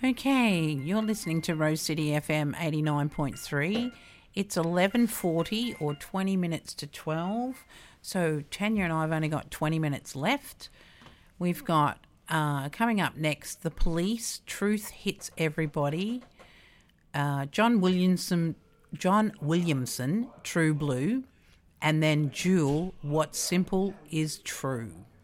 Okay, you're listening to Rose City FM 89.3. It's 11:40 or 20 minutes to 12. So Tanya and I have only got 20 minutes left. We've got, coming up next, The Police, Truth Hits Everybody, John Williamson, True Blue, and then Jewel, What's Simple is True.